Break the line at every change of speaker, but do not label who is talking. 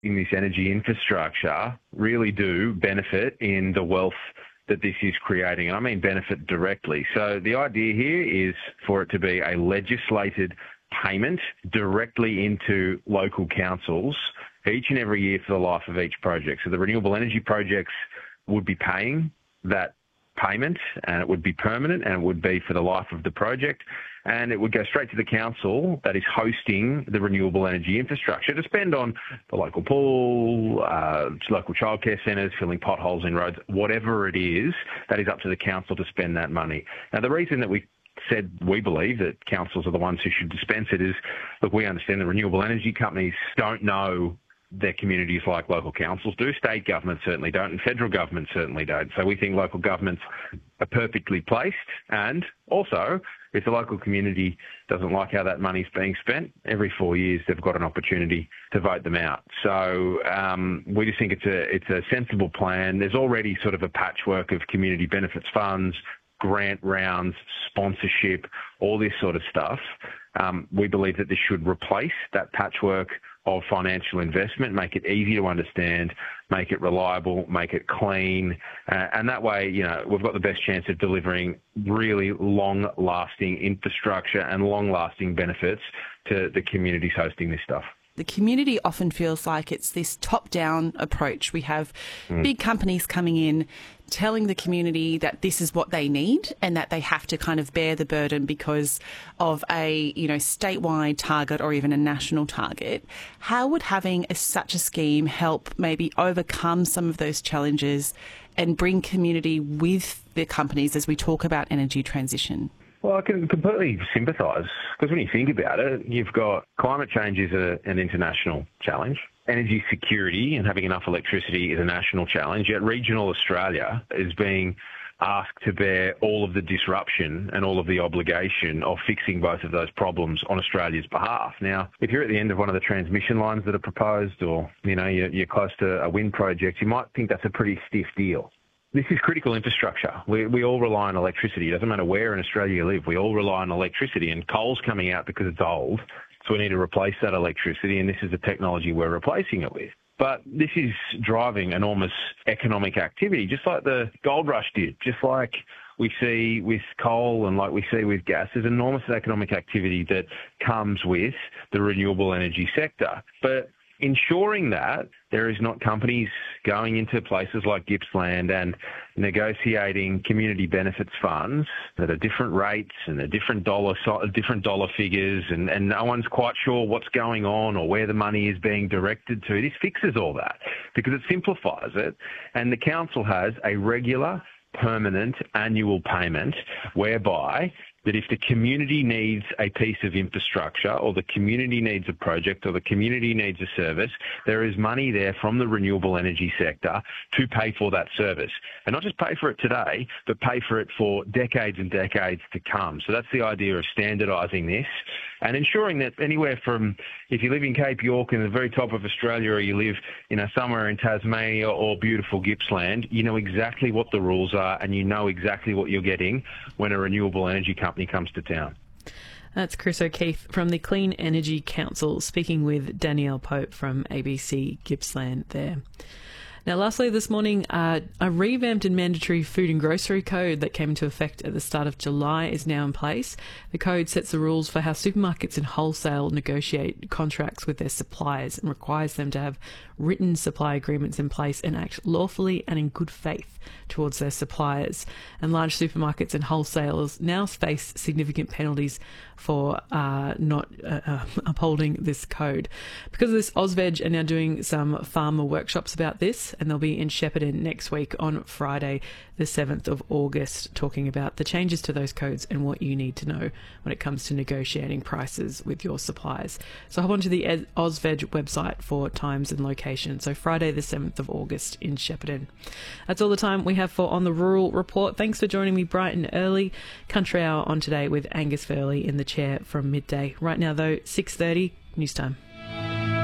in this energy infrastructure really do benefit in the wealth that this is creating. And I mean benefit directly. So the idea here is for it to be a legislated payment directly into local councils each and every year for the life of each project. So the renewable energy projects would be paying that payment, and it would be permanent, and it would be for the life of the project, and it would go straight to the council that is hosting the renewable energy infrastructure to spend on the local pool, local childcare centres, filling potholes in roads, whatever it is, that is up to the council to spend that money. Now, the reason that we believe that councils are the ones who should dispense it is, look, we understand the renewable energy companies don't know their communities like local councils do. State governments certainly don't, and federal governments certainly don't. So we think local governments are perfectly placed. And also, if the local community doesn't like how that money's being spent, every 4 years they've got an opportunity to vote them out. So we just think it's a sensible plan. There's already sort of a patchwork of community benefits funds, grant rounds, sponsorship, all this sort of stuff. We believe that this should replace that patchwork of financial investment, make it easy to understand, make it reliable, make it clean, and that way, we've got the best chance of delivering really long-lasting infrastructure and long-lasting benefits to the communities hosting this stuff.
The community often feels like it's this top-down approach. We have big companies coming in telling the community that this is what they need and that they have to kind of bear the burden because of a, statewide target or even a national target. How would having such a scheme help maybe overcome some of those challenges and bring community with the companies as we talk about energy transition?
Well, I can completely sympathise, because when you think about it, you've got climate change is an international challenge. Energy security and having enough electricity is a national challenge, yet regional Australia is being asked to bear all of the disruption and all of the obligation of fixing both of those problems on Australia's behalf. Now, if you're at the end of one of the transmission lines that are proposed, or, you're close to a wind project, you might think that's a pretty stiff deal. This is critical infrastructure. We all rely on electricity. It doesn't matter where in Australia you live. We all rely on electricity, and coal's coming out because it's old. So we need to replace that electricity, and this is the technology we're replacing it with. But this is driving enormous economic activity, just like the gold rush did, just like we see with coal and like we see with gas. There's enormous economic activity that comes with the renewable energy sector. But ensuring that there is not companies going into places like Gippsland and negotiating community benefits funds that are different rates and are different dollar figures, and no one's quite sure what's going on or where the money is being directed to. This fixes all that because it simplifies it, and the council has a regular, permanent annual payment whereby that if the community needs a piece of infrastructure or the community needs a project or the community needs a service, there is money there from the renewable energy sector to pay for that service. And not just pay for it today, but pay for it for decades and decades to come. So that's the idea of standardising this and ensuring that anywhere from, if you live in Cape York in the very top of Australia, or you live, somewhere in Tasmania or beautiful Gippsland, you know exactly what the rules are and you know exactly what you're getting when a renewable energy company comes to town.
That's Chris O'Keefe from the Clean Energy Council speaking with Danielle Pope from ABC Gippsland there. Now, lastly, this morning, a revamped and mandatory food and grocery code that came into effect at the start of July is now in place. The code sets the rules for how supermarkets and wholesale negotiate contracts with their suppliers and requires them to have written supply agreements in place and act lawfully and in good faith towards their suppliers. And large supermarkets and wholesalers now face significant penalties for not upholding this code. Because of this, Ausveg are now doing some farmer workshops about this, and they'll be in Shepparton next week on Friday, the 7th of August, talking about the changes to those codes and what you need to know when it comes to negotiating prices with your suppliers. So hop onto the Ausveg website for times and location. So Friday, the 7th of August in Shepparton. That's all the time we have for On the Rural Report. Thanks for joining me bright and early. Country Hour on today with Angus Furley in the chair from midday. Right now, though, 6:30, news time.